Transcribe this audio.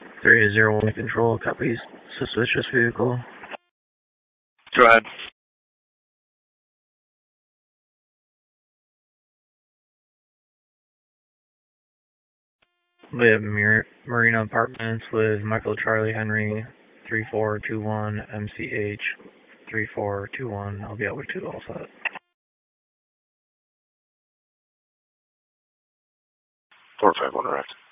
301 control, copies. Suspicious vehicle. Go ahead. We have Marina Apartments with Michael Charlie Henry, 3421 MCH 3421. I'll be out with 2 all set. 451 arrived.